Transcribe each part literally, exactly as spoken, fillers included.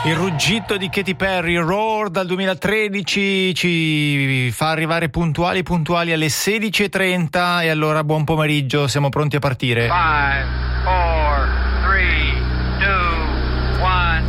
Il ruggito di Katy Perry, Roar, dal duemilatredici, ci fa arrivare puntuali puntuali alle sedici e trenta, e allora buon pomeriggio, siamo pronti a partire. five, four, three, two, one.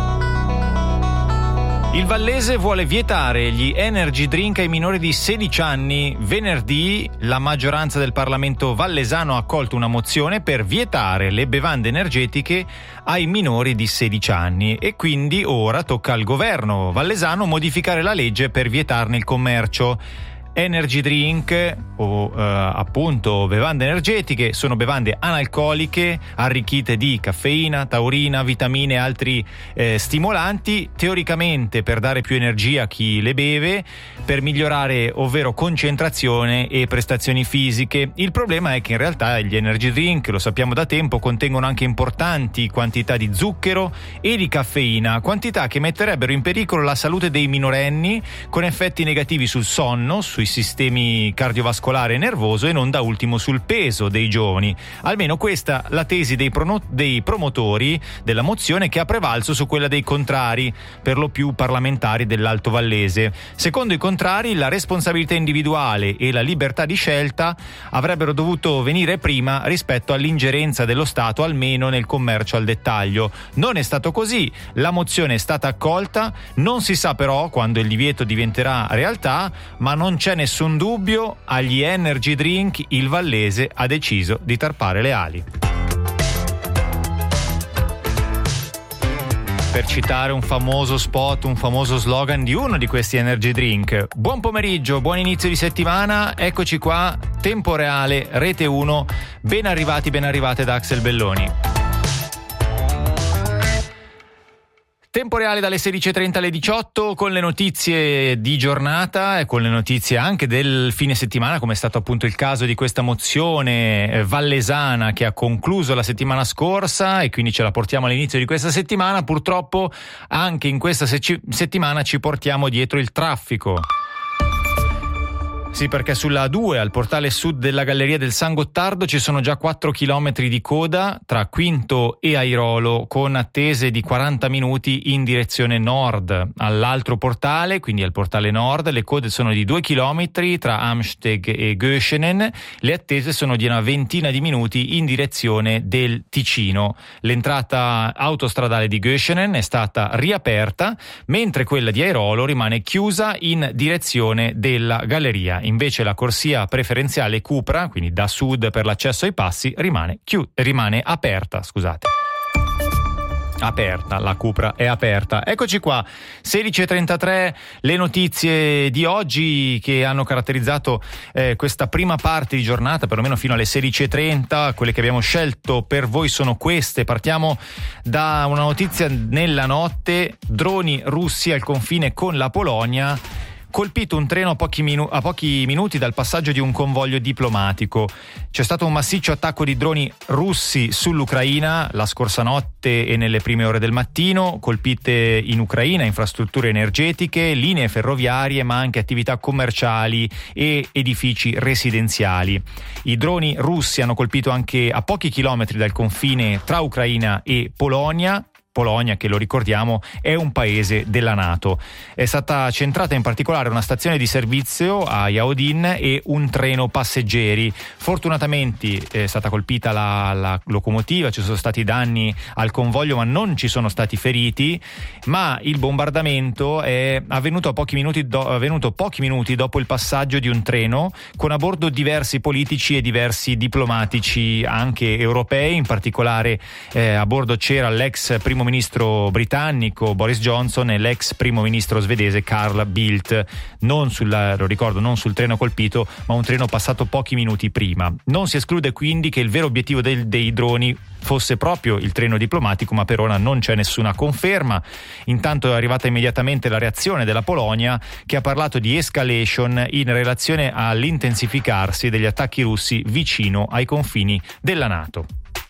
Il Vallese vuole vietare gli energy drink ai minori di sedici anni. Venerdì la maggioranza del Parlamento vallesano ha accolto una mozione per vietare le bevande energetiche ai minori di sedici anni, e quindi ora tocca al governo vallesano modificare la legge per vietarne il commercio. Energy drink o eh, appunto bevande energetiche sono bevande analcoliche arricchite di caffeina, taurina, vitamine e altri eh, stimolanti, teoricamente per dare più energia a chi le beve, per migliorare ovvero concentrazione e prestazioni fisiche. Il problema è che in realtà gli energy drink, lo sappiamo da tempo, contengono anche importanti quantità di zucchero e di caffeina, quantità che metterebbero in pericolo la salute dei minorenni, con effetti negativi sul sonno, sui sistemi cardiovascolare e nervoso, e non da ultimo sul peso dei giovani. Almeno questa la tesi dei, prono- dei promotori della mozione, che ha prevalso su quella dei contrari, per lo più parlamentari dell'Alto Vallese. Secondo i contrari, la responsabilità individuale e la libertà di scelta avrebbero dovuto venire prima rispetto all'ingerenza dello Stato, almeno nel commercio al dettaglio. Non è stato così, la mozione è stata accolta, non si sa però quando il divieto diventerà realtà, ma non c'è nessun dubbio, agli energy drink il Vallese ha deciso di tarpare le ali. Per citare un famoso spot, un famoso slogan di uno di questi energy drink. Buon pomeriggio, buon inizio di settimana, eccoci qua, Tempo Reale, Rete uno, ben arrivati, ben arrivate da Axel Belloni. Tempo reale dalle sedici e trenta alle diciotto, con le notizie di giornata e con le notizie anche del fine settimana, come è stato appunto il caso di questa mozione vallesana che ha concluso la settimana scorsa, e quindi ce la portiamo all'inizio di questa settimana. Purtroppo anche in questa se- settimana ci portiamo dietro il traffico. Sì, perché sulla A due, al portale sud della Galleria del San Gottardo, ci sono già quattro chilometri di coda tra Quinto e Airolo, con attese di quaranta minuti in direzione nord. All'altro portale, quindi al portale nord, le code sono di due chilometri tra Amsteg e Göschenen. Le attese sono di una ventina di minuti in direzione del Ticino. L'entrata autostradale di Göschenen è stata riaperta, mentre quella di Airolo rimane chiusa in direzione della Galleria. Invece la corsia preferenziale Cupra, quindi da sud per l'accesso ai passi, rimane, chiu- rimane aperta, scusate. Aperta, la Cupra è aperta. Eccoci qua, sedici e trentatré, le notizie di oggi che hanno caratterizzato eh, questa prima parte di giornata, perlomeno fino alle sedici e trenta. Quelle che abbiamo scelto per voi sono queste. Partiamo da una notizia nella notte: droni russi al confine con la Polonia. Colpito un treno a pochi, minu- a pochi minuti dal passaggio di un convoglio diplomatico. C'è stato un massiccio attacco di droni russi sull'Ucraina la scorsa notte e nelle prime ore del mattino. Colpite in Ucraina infrastrutture energetiche, linee ferroviarie, ma anche attività commerciali e edifici residenziali. I droni russi hanno colpito anche a pochi chilometri dal confine tra Ucraina e Polonia. Polonia, che lo ricordiamo, è un paese della NATO. È stata centrata in particolare una stazione di servizio a Yaodin e un treno passeggeri. Fortunatamente è stata colpita la, la locomotiva, ci sono stati danni al convoglio, ma non ci sono stati feriti. Ma il bombardamento è avvenuto, a pochi minuti do, avvenuto pochi minuti dopo il passaggio di un treno con a bordo diversi politici e diversi diplomatici anche europei. In particolare eh, a bordo c'era l'ex primo ministro britannico Boris Johnson e l'ex primo ministro svedese Carl Bildt. Non sulla, lo ricordo, non sul treno colpito, ma un treno passato pochi minuti prima. Non si esclude quindi che il vero obiettivo del, dei droni fosse proprio il treno diplomatico, ma per ora non c'è nessuna conferma. Intanto è arrivata immediatamente la reazione della Polonia, che ha parlato di escalation in relazione all'intensificarsi degli attacchi russi vicino ai confini della NATO.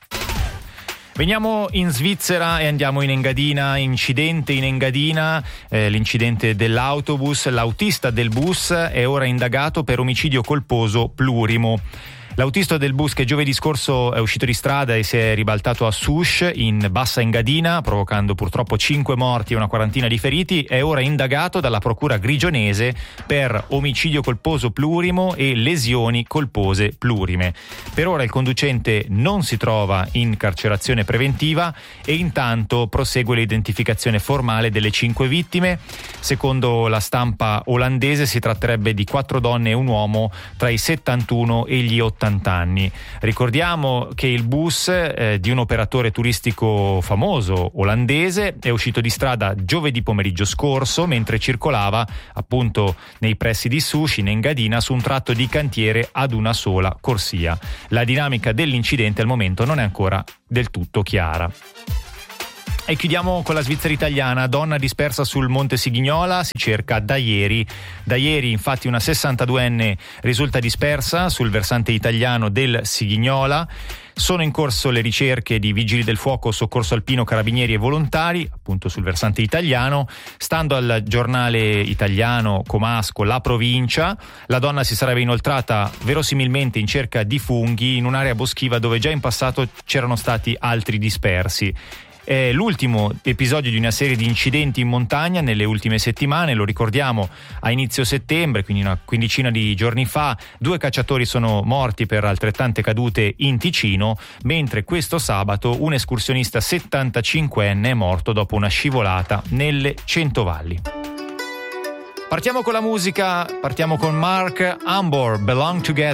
Veniamo in Svizzera e andiamo in Engadina. Incidente in Engadina, eh, l'incidente dell'autobus. L'autista del bus è ora indagato per omicidio colposo plurimo. L'autista del bus che giovedì scorso è uscito di strada e si è ribaltato a Souche in Bassa Engadina, provocando purtroppo cinque morti e una quarantina di feriti, è ora indagato dalla procura grigionese per omicidio colposo plurimo e lesioni colpose plurime. Per ora il conducente non si trova in carcerazione preventiva e intanto prosegue l'identificazione formale delle cinque vittime. Secondo la stampa olandese si tratterebbe di quattro donne e un uomo tra i settantuno e gli ottanta anni. Ricordiamo che il bus eh, di un operatore turistico famoso olandese è uscito di strada giovedì pomeriggio scorso mentre circolava appunto nei pressi di Souche in Engadina su un tratto di cantiere ad una sola corsia. La dinamica dell'incidente al momento non è ancora del tutto chiara. E chiudiamo con la Svizzera italiana. Donna dispersa sul Monte Sigignola, si cerca da ieri. Da ieri infatti una sessantaduenne risulta dispersa sul versante italiano del Sigignola. Sono in corso le ricerche di vigili del fuoco, soccorso alpino, carabinieri e volontari, appunto sul versante italiano. Stando al giornale italiano Comasco La Provincia, la donna si sarebbe inoltrata verosimilmente in cerca di funghi in un'area boschiva dove già in passato c'erano stati altri dispersi. È l'ultimo episodio di una serie di incidenti in montagna nelle ultime settimane, lo ricordiamo a inizio settembre, quindi una quindicina di giorni fa, due cacciatori sono morti per altrettante cadute in Ticino, mentre questo sabato un escursionista settantacinquenne è morto dopo una scivolata nelle Centovalli. Partiamo con la musica, partiamo con Mark Ambor, Belong Together.